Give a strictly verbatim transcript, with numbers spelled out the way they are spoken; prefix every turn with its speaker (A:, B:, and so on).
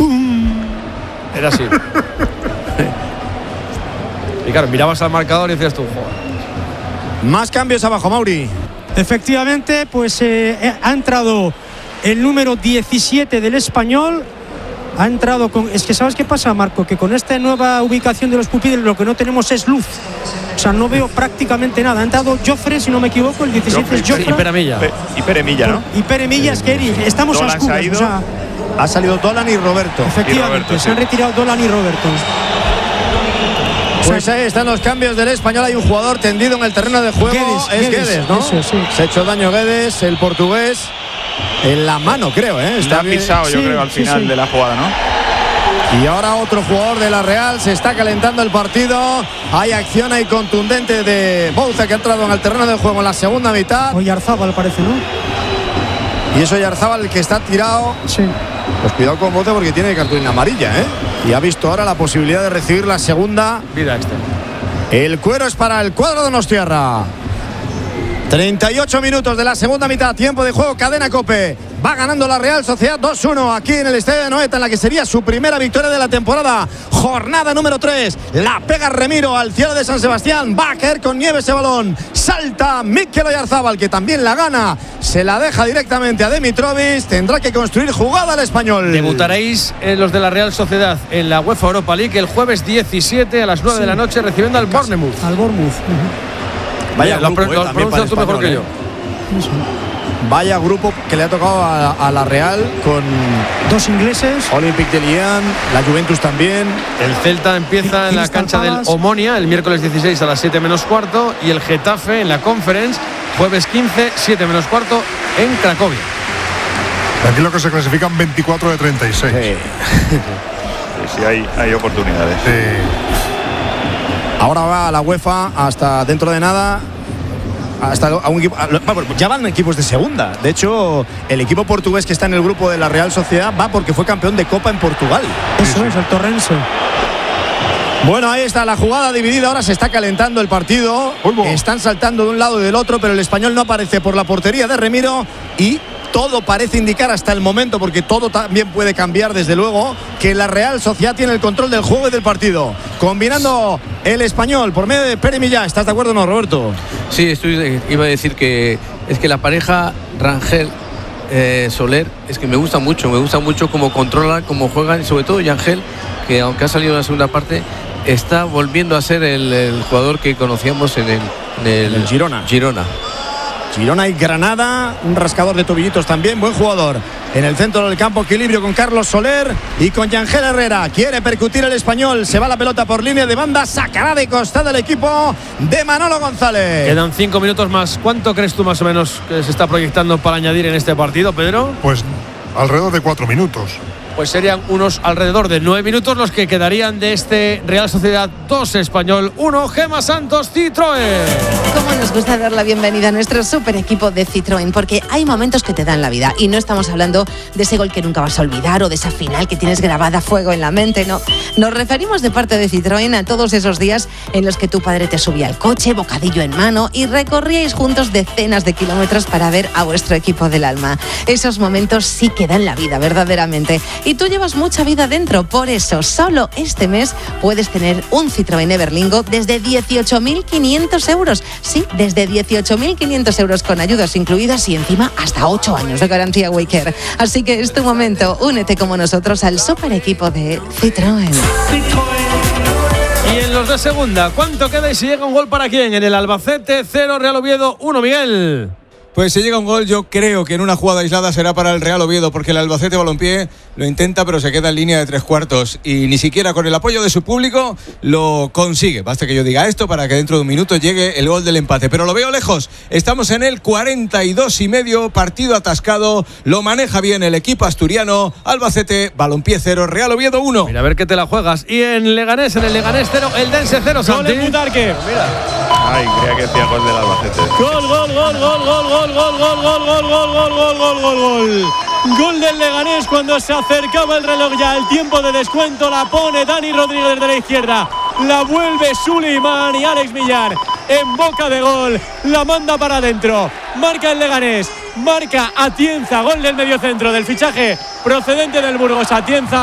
A: ¡Pum! Era así. Y claro, mirabas al marcador y decías tú, joder.
B: Más cambios abajo, Mauri.
C: Efectivamente, pues eh, ha entrado el número diecisiete del Español. Ha entrado con... Es que ¿sabes qué pasa, Marco? Que con esta nueva ubicación de los pupiles lo que no tenemos es luz. O sea, no veo prácticamente nada. Ha entrado Jofre, si no me equivoco, el diecisiete es Jofre.
A: Y Peremilla.
D: Y Peremilla, ¿no?
C: Y Peremilla, es que estamos
D: Dolan
C: a oscuras.
D: se ha ido.
C: O sea,
B: Ha salido Dolan y Roberto.
C: efectivamente,
D: Y Roberto,
C: se
D: sí.
C: han retirado Dolan y Roberto.
B: Pues ahí están los cambios del Español. Hay un jugador tendido en el terreno de juego.
C: Guedes,
B: es
C: Guedes,
B: Guedes, ¿no?
C: eso, sí.
B: Se ha hecho daño Guedes, el portugués. En la mano, creo, ¿eh?
D: Está
B: bien.
D: pisado, yo
C: Sí,
D: creo, al
C: sí,
D: final
C: sí.
D: de la jugada, ¿no?
B: Y ahora otro jugador de la Real. Se está calentando el partido. Hay acción ahí contundente de Bouza, que ha entrado en el terreno de juego en la segunda mitad.
C: Oyarzábal parece, ¿no?
B: Y eso Oyarzábal, el que está tirado.
C: Sí.
B: Pues cuidado con Bouza porque tiene cartulina amarilla, ¿eh? Y ha visto ahora la posibilidad de recibir la segunda.
A: Vida extra.
B: El cuero es para el cuadro de Donostiarra. treinta y ocho minutos de la segunda mitad. Tiempo de juego, cadena COPE. Va ganando la Real Sociedad dos uno aquí en el Estadio de Anoeta, en la que sería su primera victoria de la temporada. Jornada número tres. La pega Remiro al cielo de San Sebastián. Va a caer con nieve ese balón. Salta Mikel Oyarzábal, que también la gana. Se la deja directamente a Dimitrovic. Tendrá que construir jugada al Español.
A: Debutaréis eh, los de la Real Sociedad en la UEFA Europa League el jueves diecisiete a las nueve
C: Sí.
A: de la noche, recibiendo al Bournemouth.
C: Al Bournemouth. Uh-huh.
B: Vaya
A: Lo,
B: grupo,
A: pro-
B: eh,
A: lo
B: también
A: pronuncias tú
B: para el
A: mejor que yo.
B: español, eh. Vaya grupo que le ha tocado a, a la Real, con
C: Dos ingleses.
B: Olympique de Lyon, la Juventus también.
A: El Celta empieza en la
C: Crystal
A: cancha del
C: Palace.
A: Omonia el miércoles dieciséis a las siete menos cuarto y el Getafe en la Conference jueves quince, siete menos cuarto en Cracovia.
E: Aquí lo que se clasifican veinticuatro de treinta y seis.
B: Eh,
D: Sí, sí, hay, hay oportunidades.
E: Eh,
B: ahora va a la UEFA hasta dentro de nada. Hasta a un equipo, a- vamos, ya van equipos de segunda. De hecho, el equipo portugués que está en el grupo de la Real Sociedad va porque fue campeón de Copa en Portugal.
C: Eso es, el Torrense.
B: Bueno, ahí está la jugada dividida. Ahora se está calentando el partido.
E: Uy,
B: Están saltando de un lado y del otro, pero el español no aparece por la portería de Remiro. Y todo parece indicar hasta el momento, porque todo también puede cambiar, desde luego, que la Real Sociedad tiene el control del juego y del partido. Combinando el español por medio de Peremilla. ¿Estás de acuerdo o no, Roberto?
F: Sí, estoy, iba a decir que es que la pareja Rangel eh, Soler es que me gusta mucho, me gusta mucho cómo controlan, cómo juegan, y sobre todo Yangel, que aunque ha salido en la segunda parte, está volviendo a ser el, el jugador que conocíamos en el, en el,
B: En el Girona.
F: Girona.
B: Girona y Granada, un rascador de tobillitos también, buen jugador. En el centro del campo, equilibrio con Carlos Soler y con Yangel Herrera. Quiere percutir el español, se va la pelota por línea de banda, sacará de costado el equipo de Manolo González.
A: Quedan cinco minutos más. ¿Cuánto crees tú más o menos que se está proyectando para añadir en este partido, Pedro?
E: pues alrededor de cuatro minutos.
A: Pues serían unos alrededor de nueve minutos los que quedarían de este Real Sociedad dos Español uno, Gema Santos Citroën.
G: Cómo nos gusta dar la bienvenida a nuestro super equipo de Citroën, porque hay momentos que te dan la vida y no estamos hablando de ese gol que nunca vas a olvidar o de esa final que tienes grabada a fuego en la mente, no. Nos referimos de parte de Citroën a todos esos días en los que tu padre te subía al coche, bocadillo en mano, y recorríais juntos decenas de kilómetros para ver a vuestro equipo del alma. Esos momentos sí que dan la vida, verdaderamente. Y tú llevas mucha vida dentro, por eso solo este mes puedes tener un Citroën Everlingo desde dieciocho mil quinientos euros. Sí, desde dieciocho mil quinientos euros con ayudas incluidas y encima hasta ocho años de garantía Waker. Así que es tu momento, únete como nosotros al super equipo de Citroën.
A: Y en los de segunda, ¿cuánto queda y si llega un gol para quién? En el Albacete cero, Real Oviedo uno, Miguel.
H: Pues si llega un gol, yo creo que en una jugada aislada será para el Real Oviedo, porque el Albacete Balompié lo intenta, pero se queda en línea de tres cuartos y ni siquiera con el apoyo de su público lo consigue. Basta que yo diga esto para que dentro de un minuto llegue el gol del empate, pero lo veo lejos. Estamos en el cuarenta y dos y medio, partido atascado, lo maneja bien el equipo asturiano. Albacete Balompié cero, Real Oviedo uno.
A: Mira, a ver qué te la juegas. Y en Leganés, en el Leganés cero, el Dense cero, Santi.
D: Ay, creía que decía gol del Albacete.
C: Gol, gol, gol, gol, gol, gol, gol, gol, gol, gol, gol, gol, gol, gol, gol, gol. Gol del Leganés cuando se acercaba el reloj ya, el tiempo de descuento, la pone Dani Rodríguez de la izquierda, la vuelve Suleiman y Alex Millar en boca de gol, la manda para adentro, marca el Leganés, marca Atienza, gol del mediocentro del fichaje procedente del Burgos, Atienza.